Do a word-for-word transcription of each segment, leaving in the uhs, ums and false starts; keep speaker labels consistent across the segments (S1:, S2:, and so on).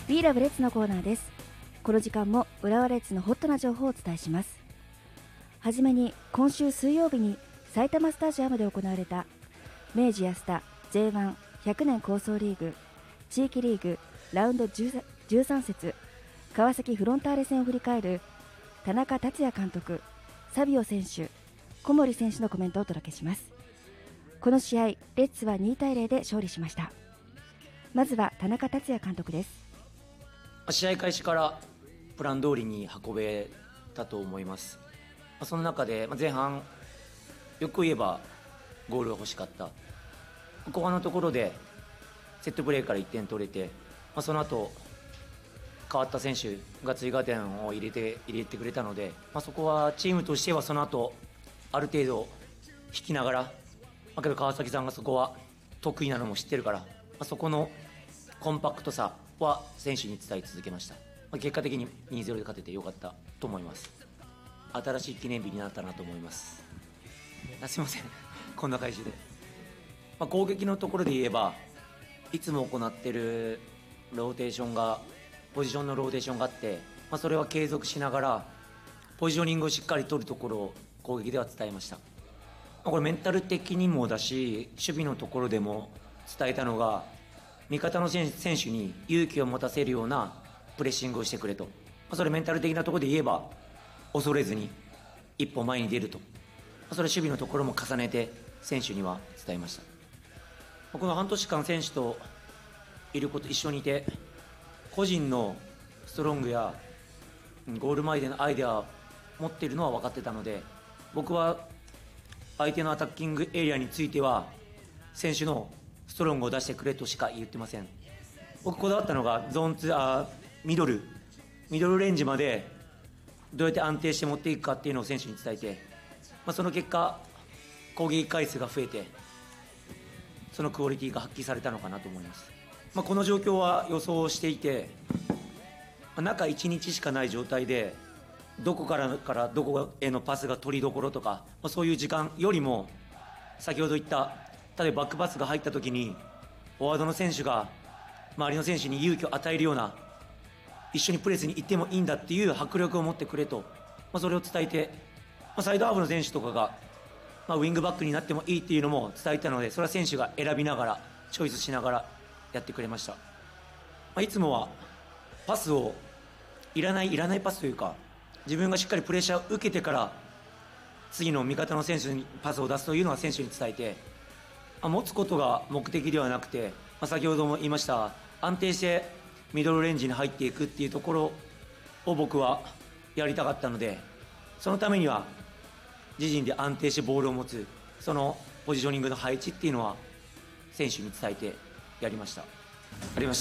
S1: We Love Reds のコーナーです。この時間も浦和レッズのホットな情報をお伝えします。はじめに今週水曜日に埼玉スタジアムで行われた明治安田 ジェイワンひゃく 年構想リーグ地域リーグラウンドじゅうさん節川崎フロンターレ戦を振り返る田中達也監督、サビオ選手、小森選手のコメントをお届けします。この試合レッズはにたいゼロで勝利しました。まずは田中達也監督です。
S2: 試合開始からプラン通りに運べたと思います。その中で前半よく言えばゴールが欲しかった。後半のところでセットプレーからいってん取れて、その後変わった選手が追加点を入れて入れてくれたので、そこはチームとしてはその後ある程度引きながら、だけど川崎さんがそこは得意なのも知ってるから、そこのコンパクトさは選手に伝え続けました。結果的に にたいゼロ で勝ててよかったと思います。新しい記念日になったなと思います。すいませんこんな感じで、まあ、攻撃のところで言えばいつも行っているローテーションがポジションのローテーションがあって、まあ、それは継続しながらポジショニングをしっかり取るところを攻撃では伝えました。まあ、これメンタル的にもだし守備のところでも伝えたのが、味方の選手に勇気を持たせるようなプレッシングをしてくれと、まあ、それメンタル的なところで言えば恐れずに一歩前に出ると、まあ、それ守備のところも重ねて選手には伝えました。この半年間選手といること一緒にいて、個人のストロングやゴール前でのアイデアを持っているのは分かってたので、僕は相手のアタッキングエリアについては選手のストロングを出してくれとしか言ってません。僕こだわったのがゾーンツーあミドルミドルレンジまでどうやって安定して持っていくかっていうのを選手に伝えて、まあ、その結果攻撃回数が増えてそのクオリティが発揮されたのかなと思います。まあ、この状況は予想していて、中いちにちしかない状態でどこからからどこへのパスが取りどころとか、まあ、そういう時間よりも先ほど言った例えばバックパスが入った時にフォワードの選手が周りの選手に勇気を与えるような、一緒にプレスに行ってもいいんだっていう迫力を持ってくれと、まあ、それを伝えて、まあ、サイドハーフの選手とかが、まあ、ウィングバックになってもいいっていうのも伝えたので、それは選手が選びながらチョイスしながらやってくれました。まあ、いつもはパスをいらないいらないパスというか、自分がしっかりプレッシャーを受けてから次の味方の選手にパスを出すというのは選手に伝えて、まあ、持つことが目的ではなくて、まあ、先ほども言いました安定してミドルレンジに入っていくっていうところを僕はやりたかったので、そのためには自陣で安定してボールを持つそのポジショニングの配置っていうのは選手に伝えてやりました。やりました。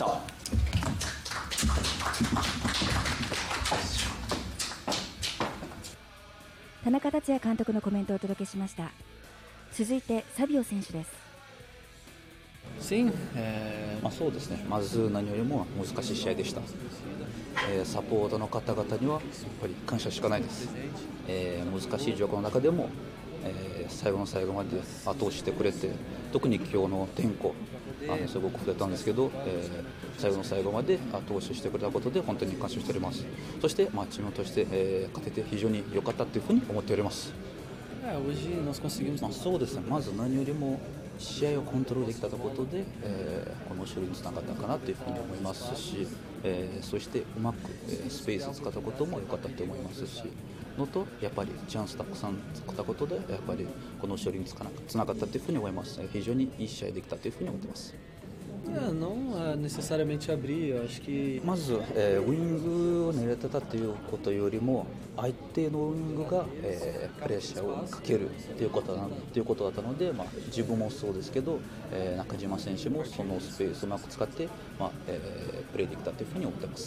S1: 田中達也監督のコメントをお届けしました。続いてサビオ選手です。
S3: Sim, é, まあそうですね、まず何よりも難しい試合でした。えー、サポートの方々にはやっぱり感謝しかないです。えー、難しい状況の中でも、えー、最後の最後まで後押ししてくれて、特に今日の天候あのすごく触れたんですけど、えー、最後の最後まで後押ししてくれたことで本当に感謝しております。そして、まあ、チームとして、えー、勝てて非常に良かったというふうに思っております。
S4: É, hoje nós conseguimos.
S3: まあ、そうですね、まず何よりも試合をコントロールできたことで、えー、この勝利につながったかなというふうに思いますし、えー、そしてうまく、えー、スペースを使ったことも良かったと思いますしのと、やっぱりチャンスたくさん作ったことでやっぱりこの勝利につながったというふうに思います。非常にいい試合できたというふうに思っています。
S4: É, não é necessariamente abrir, eu acho que
S3: まず、えー、ウイングを狙ってたということよりも相手のウイングが、えー、プレッシャーをかけるということなということだったので、まあ、自分もそうですけど、えー、中島選手もそのスペースをうまく使って、まあえー、プレーできたというふうに思っています。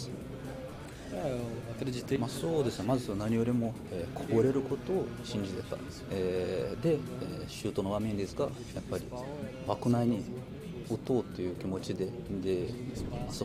S3: まあ、そうですね、まず何よりも、えー、こぼれることを信じてた、えー、で、えー、シュートの場面ですがやっぱり枠内に打とうという気持ちで、で